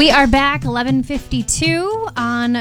We are back 11:52 on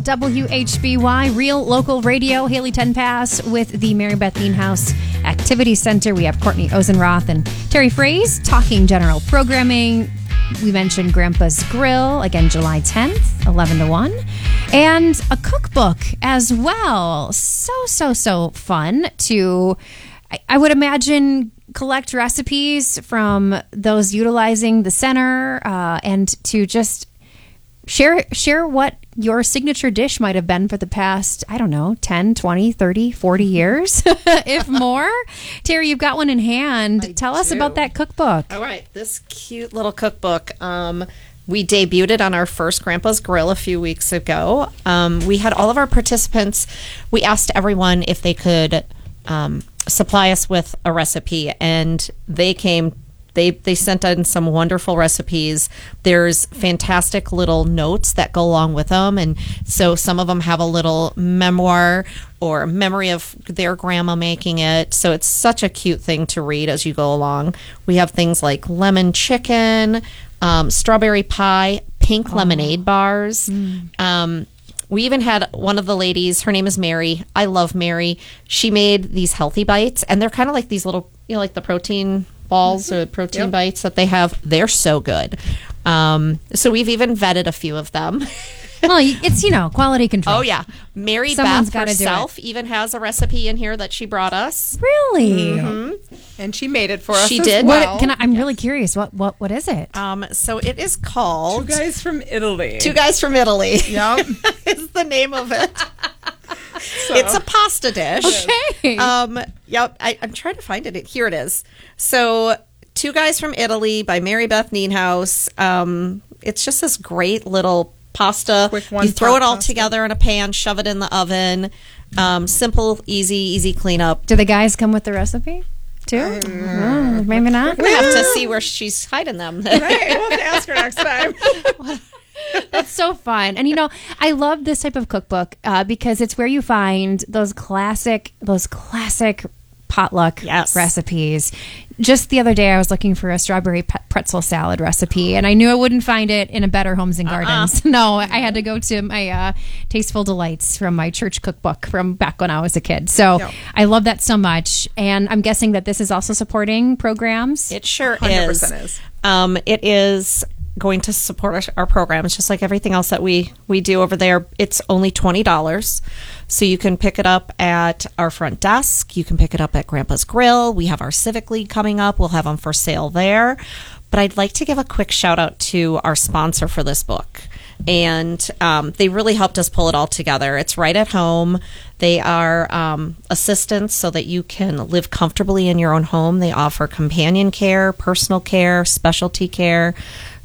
WHBY, Real Local Radio, Haley 10 Pass with the Mary Beth Nienhuis Activity Center. We have Courtney Ozenroth and Terry Fraze talking general programming. We mentioned Grandpa's Grill, again, July 10th, 11 to 1. And a cookbook as well. So fun to, I would imagine, collect recipes from those utilizing the center and to just share what your signature dish might have been for the past, I don't know, 10, 20, 30, 40 years, if more. Terry, you've got one in hand. Tell us about that cookbook. All right. This cute little cookbook. We debuted it on our first Grandpa's Grill a few weeks ago. We had all of our participants, we asked everyone if they could supply us with a recipe, and they came. They sent in some wonderful recipes. There's fantastic little notes that go along with them, and so some of them have a little memoir or memory of their grandma making it. So it's such a cute thing to read as you go along. We have things like lemon chicken, strawberry pie, pink lemonade bars. We even had one of the ladies, her name is Mary. I love Mary. She made these healthy bites, and they're kind of like these little, like the protein balls or protein bites that they have. They're so good. So we've even vetted a few of them. Well, it's, quality control. Oh, yeah. Mary Beth herself even has a recipe in here that she brought us. Really? Mm-hmm. And she made it for us. She did. Well. I'm really curious. What is it? So it is called Two Guys from Italy. Two Guys from Italy. Yep. is the name of it. It's a pasta dish. Okay. Yep. I'm trying to find it. Here it is. So Two Guys from Italy by Mary Beth Nienhuis. It's just this great little pasta. Quick one. You throw it all together in a pan, shove it in the oven. Simple, easy cleanup. Do the guys come with the recipe too? Maybe not. We have to see where she's hiding them. Right. We'll have to ask her next time. That's so fun. And I love this type of cookbook because it's where you find those classic potluck recipes. Just the other day, I was looking for a strawberry pretzel salad recipe, and I knew I wouldn't find it in a Better Homes and Gardens. No, I had to go to my Tasteful Delights from my church cookbook from back when I was a kid. So I love that so much, and I'm guessing that this is also supporting programs. It sure 100% is. It is going to support our programs, just like everything else that we do over there. It's only $20. So you can pick it up at our front desk. You can pick it up at Grandpa's Grill. We have our Civic League coming up. We'll have them for sale there. But I'd like to give a quick shout out to our sponsor for this book. And they really helped us pull it all together. It's Right at Home. They are assistants so that you can live comfortably in your own home. They offer companion care, personal care, specialty care.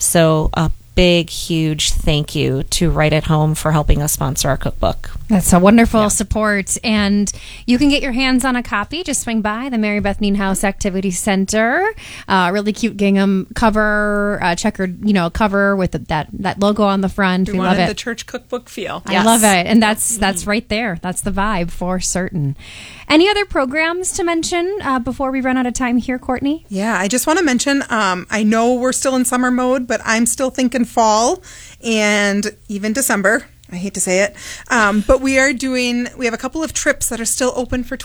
So a big, huge thank you to Right at Home for helping us sponsor our cookbook. That's a wonderful support. And you can get your hands on a copy. Just swing by the Mary Beth Nienhuis Activity Center. Really cute gingham cover, checkered, cover with that logo on the front. We love it. The church cookbook feel. I love it. And that's right there. That's the vibe for certain. Any other programs to mention before we run out of time here, Courtney? Yeah, I just want to mention, I know we're still in summer mode, but I'm still thinking fall and even December. I hate to say it. But we have a couple of trips that are still open for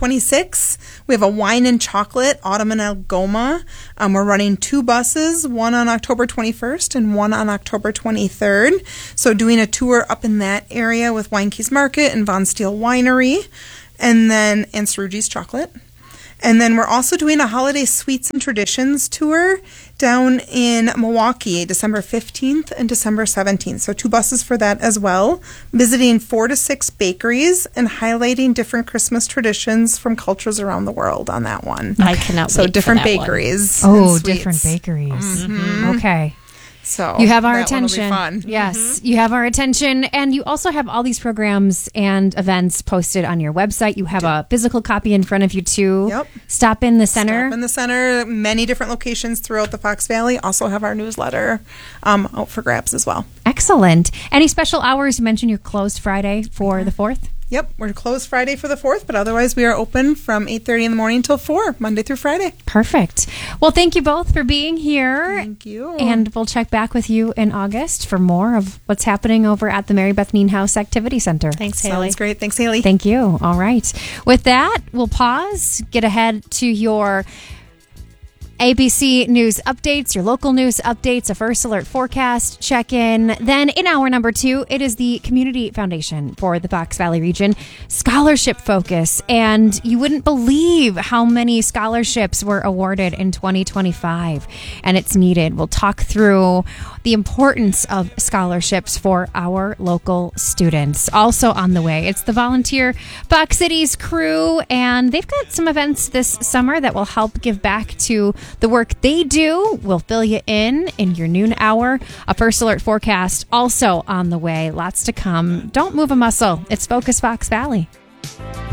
2026. We have a wine and chocolate, Autumn and Algoma. We're running 2 buses, one on October 21st and one on October 23rd. So doing a tour up in that area with Wine Keys Market and Von Steele Winery. And Cerrugi's Chocolate. And then we're also doing a holiday sweets and traditions tour down in Milwaukee, December 15th and December 17th. So 2 buses for that as well. Visiting 4 to 6 bakeries and highlighting different Christmas traditions from cultures around the world on that one. I cannot wait So different for that bakeries. Oh, different bakeries. Okay. So you have our that one will be attention. fun. Yes, you have our attention. And you also have all these programs and events posted on your website. You have a physical copy in front of you, too. Yep. Stop in the center. Stop in the center. Many different locations throughout the Fox Valley. Also have our newsletter out for grabs as well. Excellent. Any special hours? You mentioned you're closed Friday for the 4th? Yep, we're closed Friday for the 4th, but otherwise we are open from 8:30 in the morning till 4, Monday through Friday. Perfect. Well, thank you both for being here. Thank you. And we'll check back with you in August for more of what's happening over at the Mary Beth Neenhouse Activity Center. Thanks, Haley. Sounds great. Thanks, Haley. Thank you. All right. With that, we'll pause, get ahead to your ABC news updates, your local news updates, a first alert forecast check-in. Then in hour number 2, it is the Community Foundation for the Fox Valley region scholarship focus. And you wouldn't believe how many scholarships were awarded in 2025. And it's needed. We'll talk through the importance of scholarships for our local students. Also on the way, it's the Volunteer Fox Cities crew, and they've got some events this summer that will help give back to the work they do. We'll fill you in your noon hour. A first alert forecast also on the way. Lots to come. Don't move a muscle. It's Focus Fox Valley.